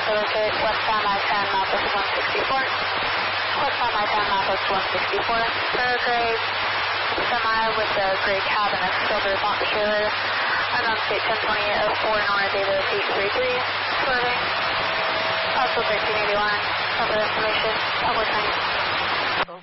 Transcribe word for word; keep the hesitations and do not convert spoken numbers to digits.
to locate westbound I ten, Northwest one sixty-four. Westbound I ten, Northwest one sixty-four. For a gray semi with a gray cab and a silver box trailer. Unknown state ten twenty-eight oh four, Nora data eight three three. Swerving. Also thirteen eighty-one. Other information. Public name.